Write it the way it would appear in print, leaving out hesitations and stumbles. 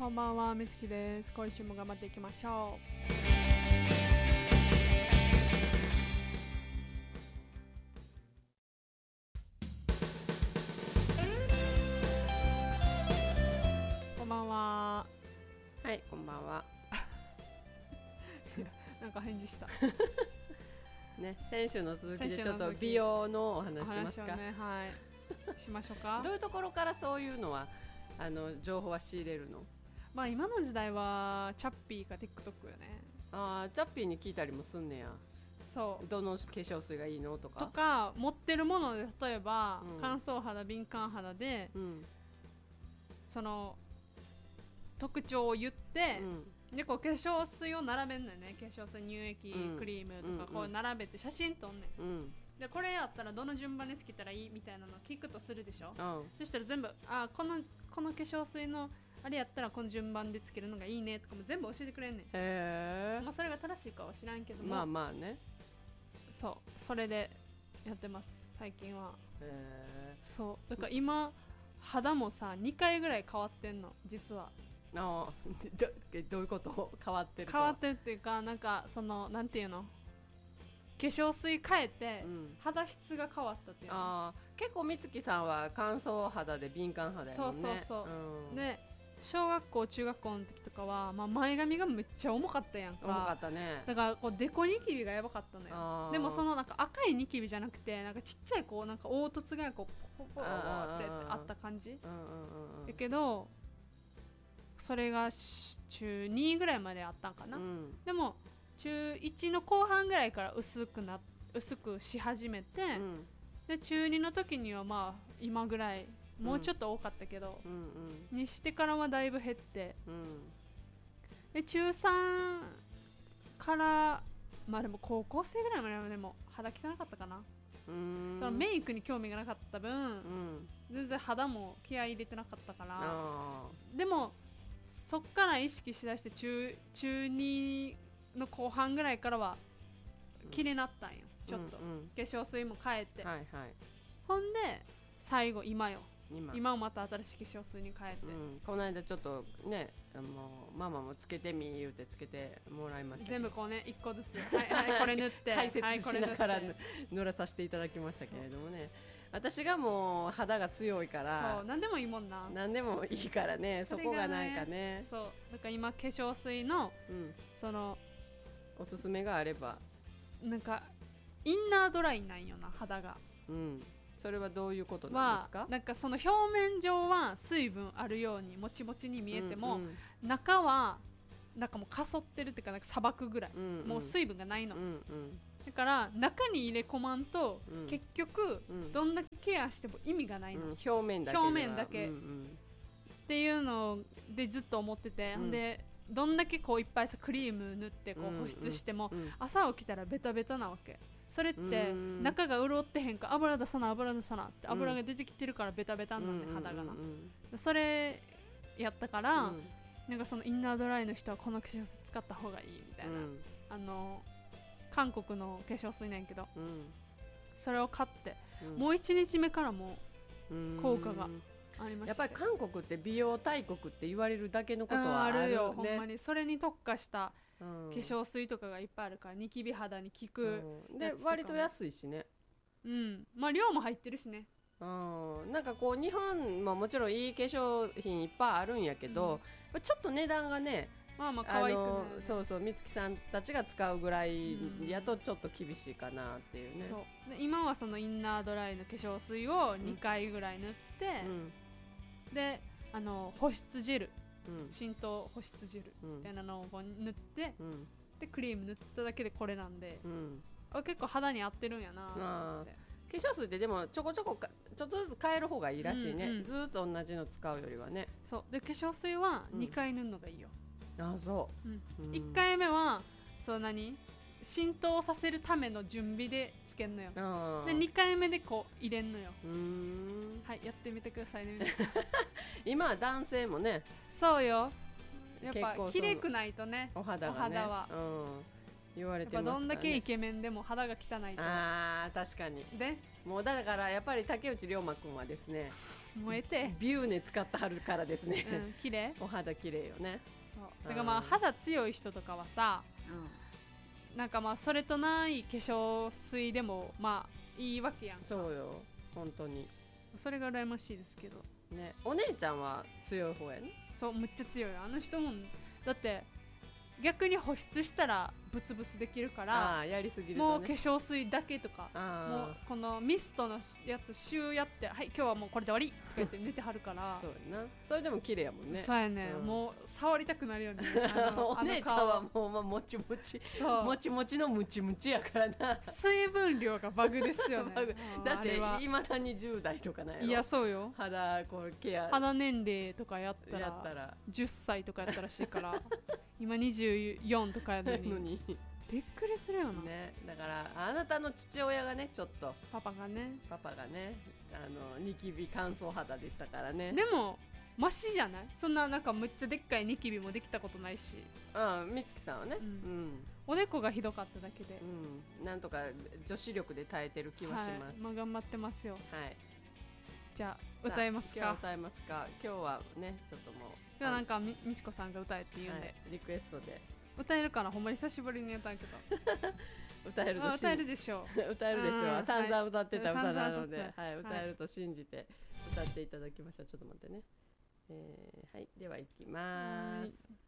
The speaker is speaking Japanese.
こんばんは、みつきです。今週も頑張っていきましょう。こんばんは。 はい、こんばんは。 なんか返事したね、先週の続きでちょっと美容のお話しますか。 ね、はい、しましょうか。 どういうところからそういうのは情報は仕入れるの？ まあ今の時代はチャッピーか TikTok よね。 ああ、チャッピーに聞いたりもすんねや。 そう。 どの化粧水がいいのとか。 とか持ってるもので、例えば、乾燥肌、敏感肌で、その特徴を言って、でこう化粧水を並べんのよね。化粧水、乳液、クリームとかこう並べて写真撮んねん。でこれやったらどの順番でつけたらいいみたいなのを聞くとするでしょ。そしたら全部この化粧水のあれやったらこの順番でつけるのがいいねとかも全部教えてくれんねん。まあそれが正しいかは知らんけども、 まあまあね。 それでやってます最近は。そうだから今肌もさ2回ぐらい変わってんの実は。 どういうこと？変わってるっていうか、なんかそのなんていうの、化粧水変えて、肌質が変わったっていうの。 結構美月さんは乾燥肌で敏感肌やもんね。 そう、で小学校中学校の時とかは、まあ、前髪がめっちゃ重かったやんか。 重かったね。 だからこうデコニキビがやばかったのよ。でもそのなんか赤いニキビじゃなくて、なんかちっちゃいこうなんか凹凸がこうポコポコってあった感じだけど、それが中2ぐらいまであったんかな。でも中1の後半ぐらいから薄くし始めて、で中2の時にはまあ今ぐらい、もうちょっと多かったけど、にしてからはだいぶ減って、で中3からまあでも高校生ぐらいまででも肌汚かったかな。そのメイクに興味がなかった分、全然肌も気合い入れてなかったから。でもそっから意識しだして中2の後半ぐらいからは綺麗になったんよ、ちょっと。化粧水も変えて、ほんで最後今もまた新しい化粧水に変えて、 この間ちょっとね、ママもつけてみ言うてつけてもらいました。 全部こうね、1個ずつはいこれ塗って解説しながら塗らさせていただきましたけれどもね。私がもう肌が強いから、 そう何でもいいもんな。 何でもいいからね、そこがなんかね。 そうだから今化粧水の、そのおすすめがあれば、 なんかインナードライなんよな肌が。 それはどういうことなんですか？ なんかその表面上は水分あるようにもちもちに見えても、中はなんかもうかそってるっていうか、なんか砂漠ぐらい、もう水分がないの。だから中に入れ込まんと、結局どんだけケアしても意味がないの。 表面だけっていうのでずっと思ってて、でどんだけこういっぱいさクリーム塗ってこう保湿しても、朝起きたらベタベタなわけ。それって中が潤ってへんか、油出さなって油が出てきてるからベタベタになんね、肌がな。それやったから、なんかそのインナードライの人はこの化粧水使った方がいいみたいな、韓国の化粧水なんやけど、それを買って、もう1日目からも効果がありました。 やっぱり韓国って美容大国って言われるだけのことはあるよ、ほんまに。それに特化した化粧水とかがいっぱいあるから、ニキビ肌に効くで割と安いしね。 まあ量も入ってるしね。 なんかこう日本ももちろんいい化粧品いっぱいあるんやけど、ちょっと値段がね、 まあ可愛くない、 そう美月さんたちが使うぐらいやとちょっと厳しいかなっていうね。 そうで今はそのインナードライの化粧水を2回ぐらい塗って、で保湿ジェル、浸透保湿ジェルみたいなのを塗って、でクリーム塗っただけでこれなんで、結構肌に合ってるんやなって。 化粧水ってでもちょこちょこちょっとずつ変える方がいいらしいね、ずっと同じの使うよりはね。 そうで化粧水は2回塗るのがいいよ。 そう、 1回目はそう浸透させるための準備でつけんのよ。で2回目でこう入れんのよ。はい、やってみてくださいね今は男性もね、 そうよ、やっぱ綺麗くないとね、 お肌は、言われてますからね。 どんだけイケメンでも肌が汚いと。 確かに。 でもうだからやっぱり竹内涼真君はですね、 燃えてビューネ使ってはるからですね、 うん、綺麗お肌綺麗よね。 そうだからまあ肌強い人とかはさ、なんかまあそれとない化粧水でもまあいいわけやんか。 そうよ本当にそれが羨ましいですけどね。お姉ちゃんは強い方やね。 そうむっちゃ強いあの人も。だって逆に保湿したらブツブツできるからやりすぎると、ね、 もう化粧水だけとかもうこのミストのやつシューやってはい今日はもうこれで終わりとか言って寝てはるからそうやな。それでも綺麗やもんね。 そうやね、もう触りたくなるよねお姉ちゃんはもう、まあ、もちもちもちもちのムチムチやからな。 水分量がバグですよねだっていまだに10代とかないやろ。 いやそうよ。 肌こうケア肌年齢とかやったら10歳とかやったらしいから今24とかやのにびっくりするよな、 ね、だからあなたの父親がねちょっとパパがねニキビ乾燥肌でしたからね。 でもマシじゃない？そんななんかむっちゃでっかいニキビもできたことないし。 美月さんはね、 おでこがひどかっただけで、 なんとか女子力で耐えてる気はします。 まあ頑張ってますよ。 はい。 じゃあ歌えますか？ 今日歌えますか？今日はねちょっともう今日なんかみちこさんが歌えって言うんで、 リクエストで歌えるかな。ほんまに久しぶりに歌うけど歌えるでしょう歌えるでしょう。散々歌ってた歌なので、歌えると信じて歌っていただきました。ちょっと待ってね。はい、では行きます。